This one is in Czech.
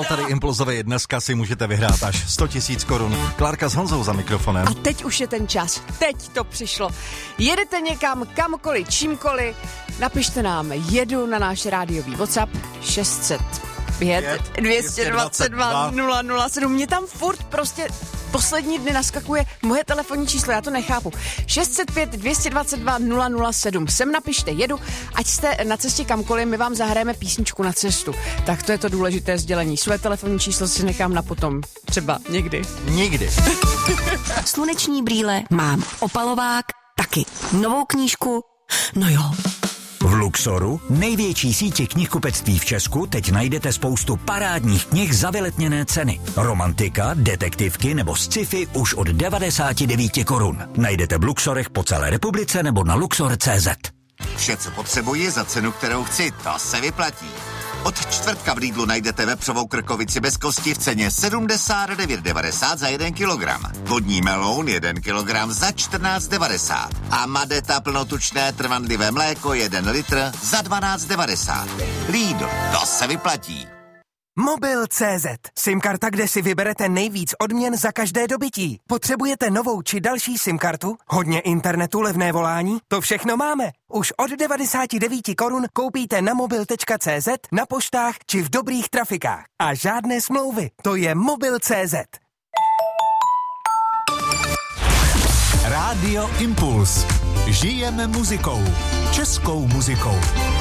říkal, tady Impulzovi dneska si můžete vyhrát až 100 000 korun. Klárka s Honzou za mikrofonem. A teď už je ten čas. Teď to přišlo. Jedete někam, kamkoliv, čímkoliv, napište nám jedu na náš rádiový WhatsApp 605 222 007. Mě tam furt prostě poslední dny naskakuje moje telefonní číslo, já to nechápu. 605 222 007. Sem napište jedu, ať jste na cestě kamkoliv, my vám zahrajeme písničku na cestu. Tak to je to důležité sdělení. Své telefonní číslo si nechám na potom. Třeba někdy. Nikdy. Sluneční brýle mám, opalovák taky, novou knížku, no jo. V Luxoru, největší síti knihkupectví v Česku, teď najdete spoustu parádních knih za vyletněné ceny. Romantika, detektivky nebo sci-fi už od 99 korun. Najdete v Luxorech po celé republice nebo na luxor.cz. Vše, co potřebuji za cenu, kterou chci, to se vyplatí. Od čtvrtka v Lidlu najdete vepřovou krkovici bez kosti v ceně 79,90 za 1 kilogram. Vodní meloun 1 kilogram za 14,90. A Madeta plnotučné trvanlivé mléko 1 litr za 12,90. Lidl, to se vyplatí. Mobil.cz. SIM-karta, kde si vyberete nejvíc odměn za každé dobytí. Potřebujete novou či další SIM-kartu? Hodně internetu, levné volání? To všechno máme. Už od 99 korun koupíte na mobil.cz, na poštách či v dobrých trafikách. A žádné smlouvy. To je Mobil.cz. Rádio Impuls. Žijeme muzikou. Českou muzikou.